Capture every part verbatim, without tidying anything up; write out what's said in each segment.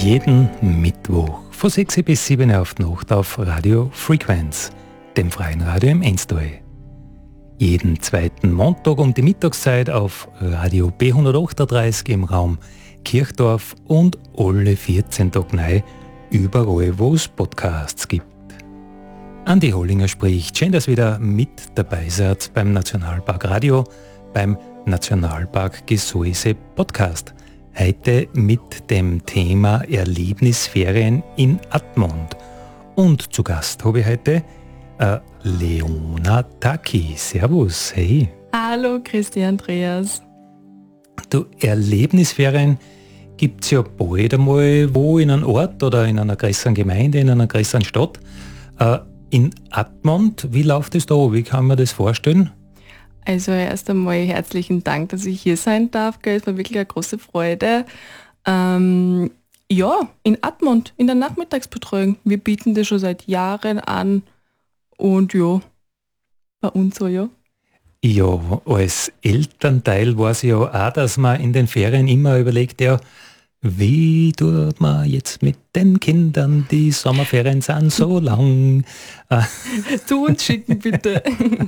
Jeden Mittwoch von sechs bis sieben Uhr auf die Nacht auf Radio Frequenz, dem freien Radio im Enstal. Jeden zweiten Montag um die Mittagszeit auf Radio B hundertachtunddreißig im Raum Kirchdorf und alle vierzehn Tage neu überall, wo es Podcasts gibt. Andi Hollinger spricht. Schön, dass ihr wieder mit dabei seid beim Nationalpark Radio, beim Nationalpark Gesäuse Podcast. Heute mit dem Thema Erlebnisferien in Admont. Und zu Gast habe ich heute äh, Leona Taki. Servus, hey. Hallo, Christi Andreas. Du, Erlebnisferien gibt es ja bald einmal wo in einem Ort oder in einer größeren Gemeinde, in einer größeren Stadt. Äh, in Admont, wie läuft es da? Wie kann man das vorstellen? Also erst einmal herzlichen Dank, dass ich hier sein darf. Es war wirklich eine große Freude. Ähm, ja, in Admont, in der Nachmittagsbetreuung. Wir bieten das schon seit Jahren an. Und ja, bei uns so, ja. Ja, als Elternteil weiß ich ja auch, dass man in den Ferien immer überlegt, ja, wie tut man jetzt mit den Kindern, die Sommerferien sind so lang. Zu uns schicken, bitte.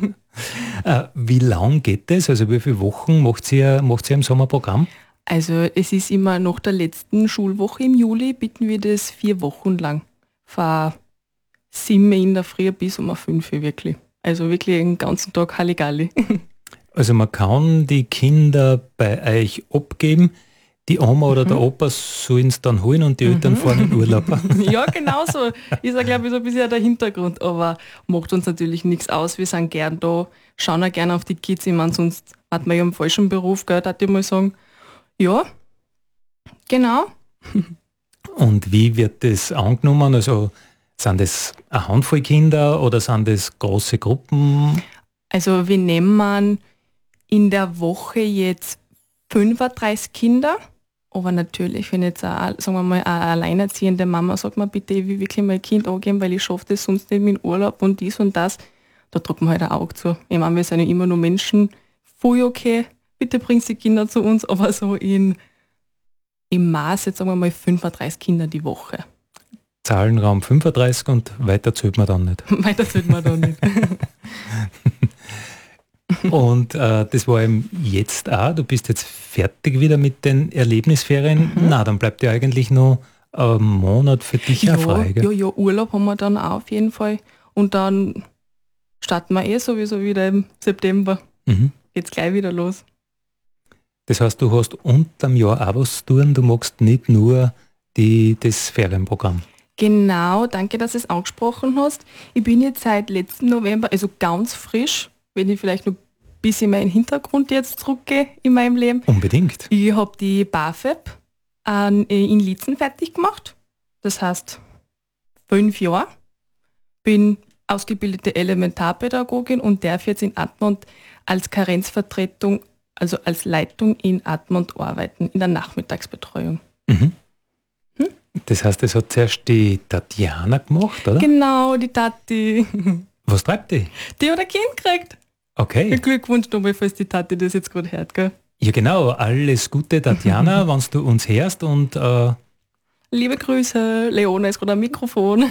Wie lang geht das? Also wie viele Wochen macht ihr, macht ihr im Sommerprogramm? Also es ist immer nach der letzten Schulwoche im Juli, bieten wir das vier Wochen lang. Von sieben in der Früh bis um fünf wirklich. Also wirklich den ganzen Tag Halligalli. Also man kann die Kinder bei euch abgeben, die Oma oder mhm. der Opa sollen es dann holen und die Eltern mhm. fahren in Urlaub. Ja, genau so. Ist ja, glaube ich, so ein bisschen der Hintergrund, aber macht uns natürlich nichts aus. Wir sind gern da, schauen auch gerne auf die Kids. Ich meine, sonst hat man ja einen falschen Beruf, gell, darf ich mal sagen. Ja, genau. Und wie wird das angenommen? Also sind das eine Handvoll Kinder oder sind das große Gruppen? Also wir nehmen in der Woche jetzt fünfunddreißig Kinder, aber natürlich, wenn jetzt eine, sagen wir mal, eine alleinerziehende Mama sagt, mir bitte, ich will wirklich mein Kind angeben, weil ich schaffe das sonst nicht mit dem Urlaub und dies und das, da drückt man halt ein Auge zu. Ich meine, wir sind ja immer nur Menschen, voll okay, bitte bringt die Kinder zu uns, aber so in, im Maß, jetzt sagen wir mal, fünfunddreißig Kinder die Woche. Zahlenraum fünfunddreißig und weiter zählt man dann nicht. Weiter zählt man dann nicht. Und äh, das war eben jetzt auch, du bist jetzt fertig wieder mit den Erlebnisferien. Mhm. Na, dann bleibt ja eigentlich noch ein Monat für dich ja, auch frei. Gell? Ja, ja, Urlaub haben wir dann auch auf jeden Fall. Und dann starten wir eh sowieso wieder im September. Mhm. Geht's gleich wieder los. Das heißt, du hast unterm Jahr auch was zu tun, du magst nicht nur die, das Ferienprogramm. Genau, danke, dass du es angesprochen hast. Ich bin jetzt seit letzten November, also ganz frisch, wenn ich vielleicht noch ein bisschen meinen Hintergrund jetzt zurückgehe in meinem Leben. Unbedingt. Ich habe die BAföG in Liezen fertig gemacht. Das heißt, fünf Jahre. Bin ausgebildete Elementarpädagogin und darf jetzt in Admont als Karenzvertretung, also als Leitung in Admont arbeiten, in der Nachmittagsbetreuung. Mhm. Hm? Das heißt, das hat zuerst die Tatjana gemacht, oder? Genau, die Tati. Was treibt die? Die hat ein Kind gekriegt. Okay. Glückwunsch nochmal, falls die Tati das jetzt gerade hört, gell? Ja genau, alles Gute, Tatjana, wenn du uns hörst und... Äh liebe Grüße, Leona ist gerade am Mikrofon.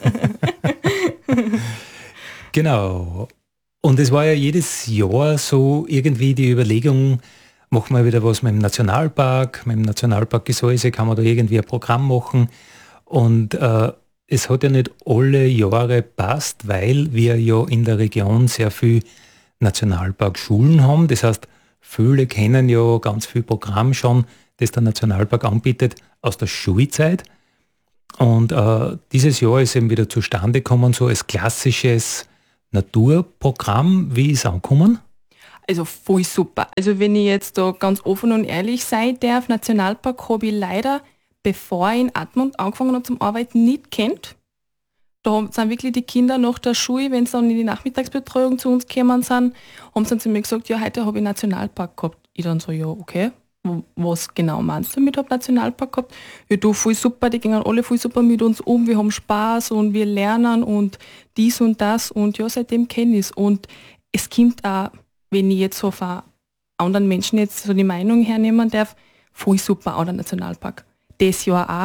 Genau. Und es war ja jedes Jahr so irgendwie die Überlegung, machen wir wieder was mit dem Nationalpark, mit dem Nationalpark Gesäuse, kann man da irgendwie ein Programm machen. Und äh, es hat ja nicht alle Jahre passt, weil wir ja in der Region sehr viel Nationalparkschulen haben. Das heißt, viele kennen ja ganz viel Programm schon, das der Nationalpark anbietet aus der Schulzeit. Und äh, dieses Jahr ist eben wieder zustande gekommen, so als klassisches Naturprogramm. Wie ist es angekommen? Also voll super. Also wenn ich jetzt da ganz offen und ehrlich sein darf, Nationalpark habe ich leider, bevor ich in Admont angefangen habe zum Arbeiten, nicht kennt. Da sind wirklich die Kinder nach der Schule, wenn sie dann in die Nachmittagsbetreuung zu uns gekommen sind, haben sie dann zu mir gesagt, ja, heute habe ich Nationalpark gehabt. Ich dann so, ja, okay, was genau meinst du damit, habe Nationalpark gehabt? Ja, du, voll super, die gehen alle voll super mit uns um, wir haben Spaß und wir lernen und dies und das und ja, seitdem kenne ich es. Und es kommt auch, wenn ich jetzt so von anderen Menschen jetzt so die Meinung hernehmen darf, voll super, auch der Nationalpark. Das Jahr auch,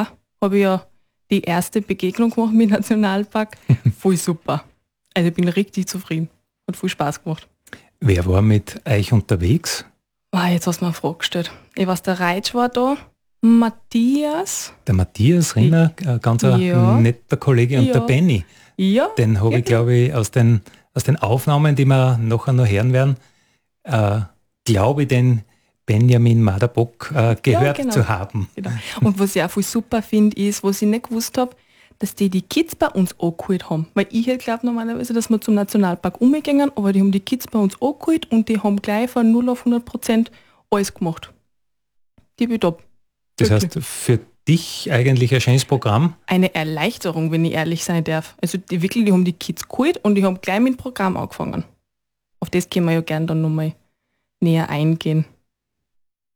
habe ich ja die erste Begegnung gemacht mit dem Nationalpark. Voll super. Also ich bin richtig zufrieden. Hat viel Spaß gemacht. Wer war mit euch unterwegs? Wow, jetzt hast du mir eine Frage gestellt. Ich weiß, der Reitsch war da, Matthias. Der Matthias Rinner, ein ganz Ja. netter Kollege, und Ja. der Benny. Ja. Den habe ja, ich, glaube ich, aus den, aus den Aufnahmen, die wir nachher noch hören werden, äh, glaube ich, den Benjamin Maderbock äh, gehört genau. zu haben. Genau. Und was ich auch voll super finde, ist, was ich nicht gewusst habe, dass die die Kids bei uns angeholt haben. Weil ich hätte glaubt normalerweise, dass wir zum Nationalpark umgehen, aber die haben die Kids bei uns angeholt und die haben gleich von null auf hundert Prozent alles gemacht. Die bin top. Das Wirklich. heißt, für dich eigentlich ein schönes Programm. Eine Erleichterung, wenn ich ehrlich sein darf. Also die wirklich, die haben die Kids geholt und die haben gleich mit dem Programm angefangen. Auf das können wir ja gerne dann nochmal näher eingehen.